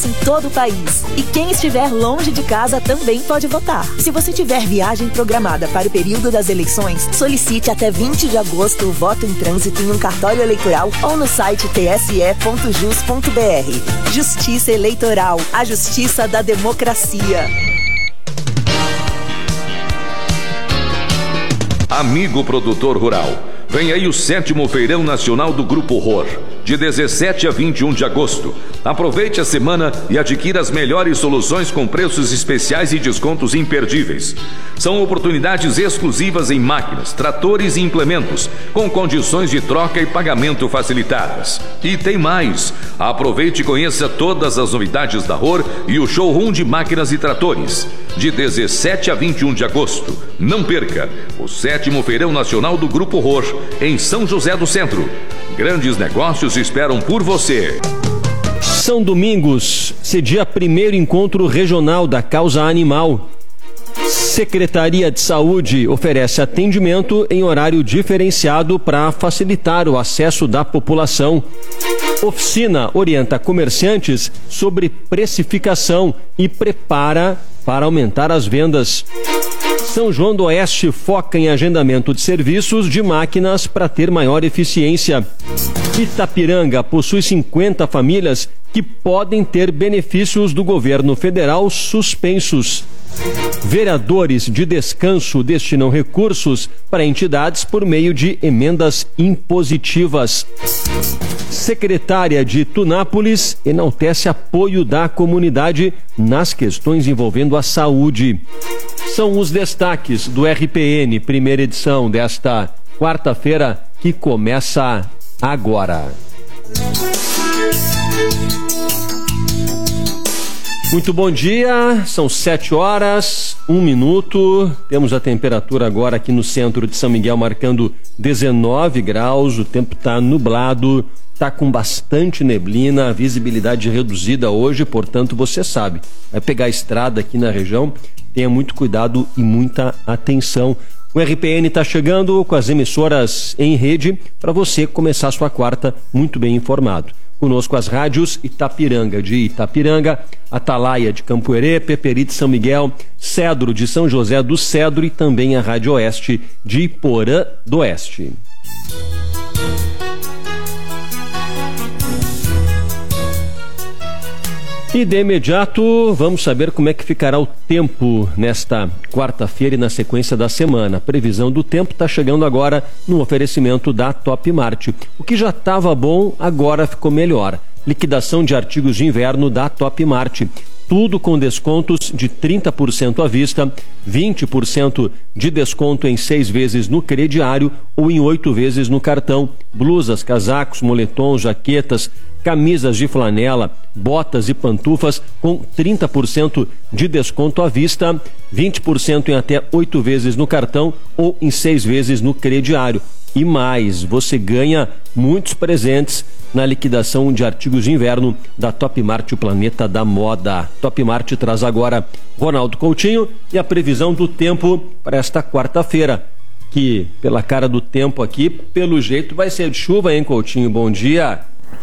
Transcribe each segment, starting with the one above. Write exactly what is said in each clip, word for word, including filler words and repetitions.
acontece em todo o país. E quem estiver longe de casa também pode votar. Se você tiver viagem programada para o período das eleições, solicite até vinte de agosto o voto em trânsito em um cartório eleitoral ou no site t s e ponto jus ponto b r. Justiça Eleitoral, a justiça da democracia. Amigo produtor rural, vem aí o sétimo Feirão Nacional do Grupo R O R, de dezessete a vinte e um de agosto. Aproveite a semana e adquira as melhores soluções com preços especiais e descontos imperdíveis. São oportunidades exclusivas em máquinas, tratores e implementos, com condições de troca e pagamento facilitadas. E tem mais! Aproveite e conheça todas as novidades da R O R e o showroom de máquinas e tratores, de dezessete a vinte e um de agosto. Não perca o sétimo Feirão Nacional do Grupo R O R, em São José do Centro. Grandes negócios esperam por você. São Domingos, cedia primeiro encontro regional da causa animal. Secretaria de Saúde oferece atendimento em horário diferenciado para facilitar o acesso da população. Oficina orienta comerciantes sobre precificação e prepara para aumentar as vendas. São João do Oeste foca em agendamento de serviços de máquinas para ter maior eficiência. Itapiranga possui cinquenta famílias que podem ter benefícios do governo federal suspensos. Vereadores de descanso destinam recursos para entidades por meio de emendas impositivas. Secretária de Tunápolis enaltece apoio da comunidade nas questões envolvendo a saúde. São os destaques do R P N, primeira edição desta quarta-feira, que começa agora. Muito bom dia, são sete horas, um minuto. Temos a temperatura agora aqui no centro de São Miguel marcando dezenove graus, o tempo está nublado, está com bastante neblina, a visibilidade reduzida hoje, portanto você sabe, vai pegar a estrada aqui na região, tenha muito cuidado e muita atenção. O R P N está chegando com as emissoras em rede para você começar a sua quarta muito bem informado. Conosco as rádios Itapiranga de Itapiranga, Atalaia de Campoerê, Peperi de São Miguel, Cedro de São José do Cedro e também a Rádio Oeste de Iporã do Oeste. E de imediato vamos saber como é que ficará o tempo nesta quarta-feira e na sequência da semana. A previsão do tempo está chegando agora no oferecimento da Top Mart. O que já estava bom agora ficou melhor. Liquidação de artigos de inverno da Top Mart. Tudo com descontos de trinta por cento à vista, vinte por cento de desconto em seis vezes no crediário ou em oito vezes no cartão. Blusas, casacos, moletons, jaquetas, camisas de flanela, botas e pantufas com trinta por cento de desconto à vista, vinte por cento em até oito vezes no cartão ou em seis vezes no crediário. E mais, você ganha muitos presentes na liquidação de artigos de inverno da Top Mart, o planeta da moda. Top Mart traz agora Ronaldo Coutinho e a previsão do tempo para esta quarta-feira, que pela cara do tempo aqui, pelo jeito vai ser de chuva, hein, Coutinho? Bom dia.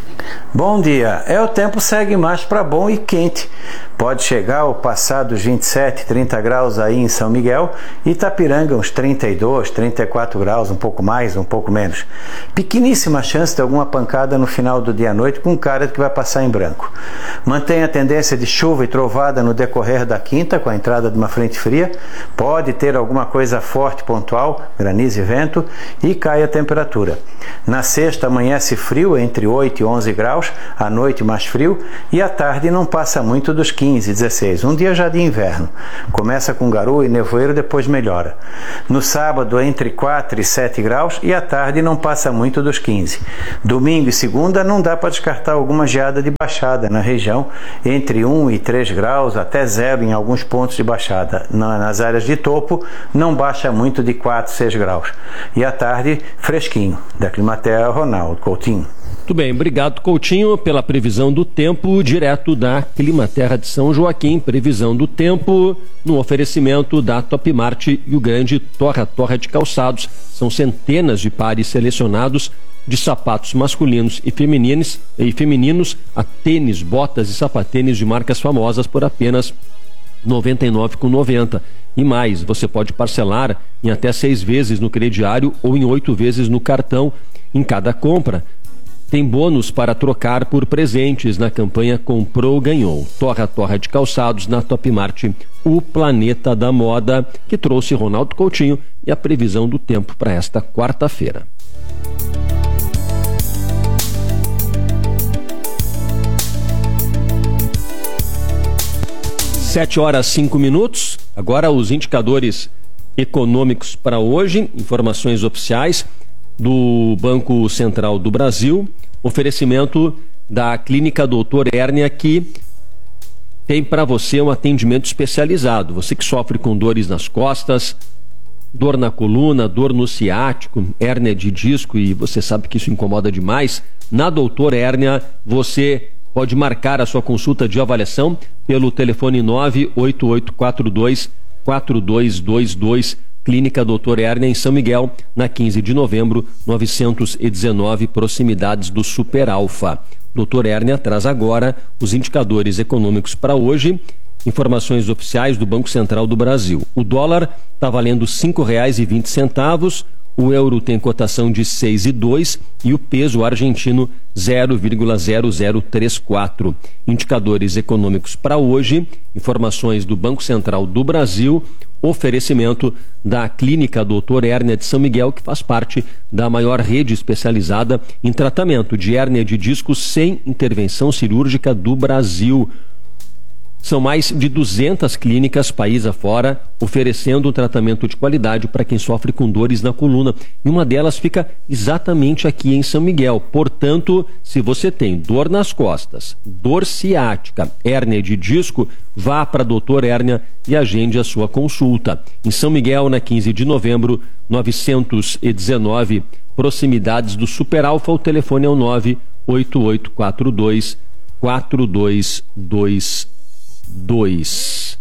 Bom dia. É, o tempo segue mais para bom e quente. Pode chegar ou passar dos vinte e sete, trinta graus aí em São Miguel. Itapiranga uns trinta e dois, trinta e quatro graus, um pouco mais, um pouco menos. Pequeníssima chance de alguma pancada no final do dia à noite com cara de que vai passar em branco. Mantém a tendência de chuva e trovada no decorrer da quinta com a entrada de uma frente fria. Pode ter alguma coisa forte pontual, granizo e vento, e cai a temperatura. Na sexta amanhece frio entre oito e onze graus, à noite mais frio e à tarde não passa muito dos quinze, dezesseis, um dia já de inverno. Começa com garoa e nevoeiro, depois melhora. No sábado entre quatro e sete graus e à tarde não passa muito dos quinze. Domingo e segunda não dá para descartar alguma geada de baixada na região, entre um e três graus até zero em alguns pontos de baixada. Nas áreas de topo não baixa muito de quatro, seis graus. E à tarde fresquinho. Da Climaterra, Ronaldo Coutinho. Muito bem, obrigado Coutinho pela previsão do tempo direto da Climaterra de São Joaquim. Previsão do tempo no oferecimento da Top Mart e o grande Torra Torra de Calçados. São centenas de pares selecionados de sapatos masculinos e femininos, e femininos a tênis, botas e sapatênis de marcas famosas por apenas noventa e nove reais e noventa centavos. E mais, você pode parcelar em até seis vezes no crediário ou em oito vezes no cartão em cada compra. Tem bônus para trocar por presentes na campanha Comprou, Ganhou. Torra, torra de calçados na Top Mart, o planeta da moda, que trouxe Ronaldo Coutinho e a previsão do tempo para esta quarta-feira. Sete horas, cinco minutos. Agora os indicadores econômicos para hoje, informações oficiais do Banco Central do Brasil, oferecimento da Clínica Doutor Hérnia, que tem para você um atendimento especializado. Você que sofre com dores nas costas, dor na coluna, dor no ciático, hérnia de disco, e você sabe que isso incomoda demais, na Doutor Hérnia você pode marcar a sua consulta de avaliação pelo telefone nove oito oito quatro dois quatro dois dois dois, Clínica Doutor Hérnia, em São Miguel, na quinze de novembro, novecentos e dezenove, proximidades do Super Alfa. Doutor Hérnia traz agora os indicadores econômicos para hoje, informações oficiais do Banco Central do Brasil. O dólar está valendo cinco reais e vinte centavos, o euro tem cotação de seis e dois e o peso argentino zero vírgula zero zero três quatro. Indicadores econômicos para hoje, informações do Banco Central do Brasil, oferecimento da Clínica Doutor Hérnia de São Miguel, que faz parte da maior rede especializada em tratamento de hérnia de disco sem intervenção cirúrgica do Brasil. São mais de duzentas clínicas país afora oferecendo um tratamento de qualidade para quem sofre com dores na coluna. E uma delas fica exatamente aqui em São Miguel. Portanto, se você tem dor nas costas, dor ciática, hérnia de disco, vá para Doutor Hérnia e agende a sua consulta. Em São Miguel, na quinze de novembro, novecentos e dezenove, proximidades do Super Alfa. O telefone é o nove oito oito quatro dois quatro dois dois dois.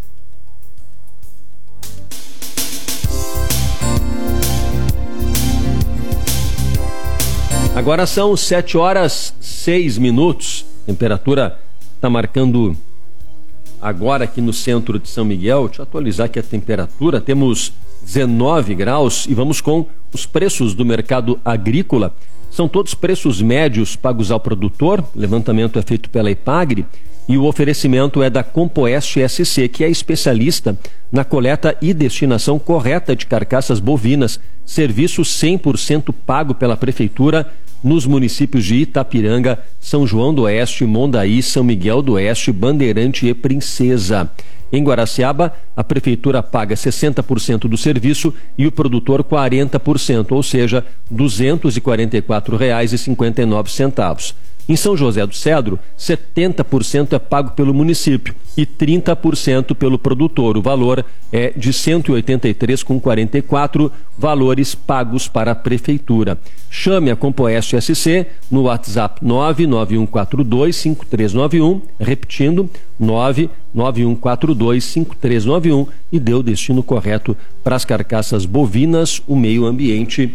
Agora são sete horas seis minutos. A temperatura está marcando agora aqui no centro de São Miguel. Deixa eu atualizar aqui a temperatura. Temos dezenove graus e vamos com os preços do mercado agrícola. São todos preços médios pagos ao produtor. O levantamento é feito pela Epagre. E o oferecimento é da Compoeste S C, que é especialista na coleta e destinação correta de carcaças bovinas. Serviço cem por cento pago pela Prefeitura nos municípios de Itapiranga, São João do Oeste, Mondaí, São Miguel do Oeste, Bandeirante e Princesa. Em Guaraciaba, a Prefeitura paga sessenta por cento do serviço e o produtor quarenta por cento, ou seja, duzentos e quarenta e quatro reais e cinquenta e nove centavos. Em São José do Cedro, setenta por cento é pago pelo município e trinta por cento pelo produtor. O valor é de cento e oitenta e três reais e quarenta e quatro centavos, valores pagos para a Prefeitura. Chame a Compoeste S C no WhatsApp nove nove um quatro dois cinco três nove um, repetindo, nove nove um quatro dois cinco três nove um, e dê o destino correto para as carcaças bovinas. O meio ambiente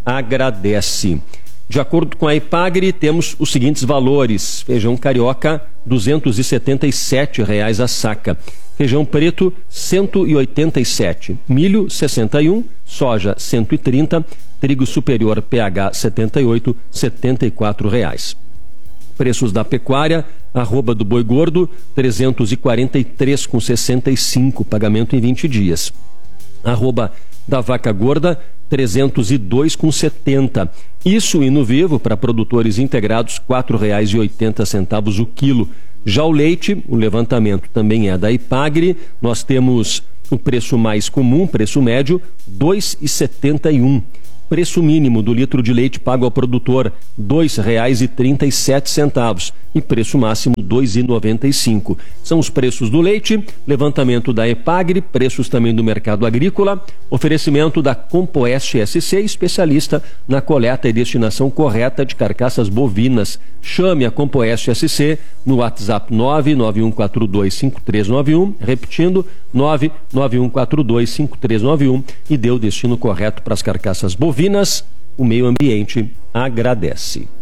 agradece. De acordo com a Epagre, temos os seguintes valores: feijão carioca, duzentos e setenta e sete reais a saca; feijão preto, cento e oitenta e sete; milho, sessenta e um; soja, cento e trinta; trigo superior P H setenta e oito, setenta e quatro reais. Preços da pecuária: arroba do boi gordo, trezentos e quarenta e três reais e sessenta e cinco, pagamento em vinte dias. Arroba da vaca gorda, trezentos e dois reais e setenta. E suíno vivo para produtores integrados, quatro reais e oitenta centavos o quilo. Já o leite, o levantamento também é da Epagre. Nós temos o preço mais comum, preço médio, dois reais e setenta e um. Preço mínimo do litro de leite pago ao produtor, dois reais e trinta e sete centavos. E preço máximo, dois reais e noventa e cinco. São os preços do leite, levantamento da Epagre, preços também do mercado agrícola, oferecimento da Compoeste S C, especialista na coleta e destinação correta de carcaças bovinas. Chame a Compoeste S C no WhatsApp nove nove um quatro dois cinco três nove um, repetindo, nove nove um quatro dois cinco três nove um, e dê o destino correto para as carcaças bovinas. o meio ambiente agradece.